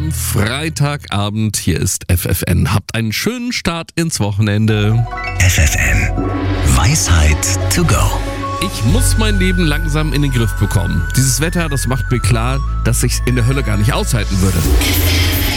am Freitagabend. Hier ist FFN. Habt einen schönen Start ins Wochenende. FFN. Weisheit to go. Ich muss mein Leben langsam in den Griff bekommen. Dieses Wetter, das macht mir klar, dass ich's in der Hölle gar nicht aushalten würde.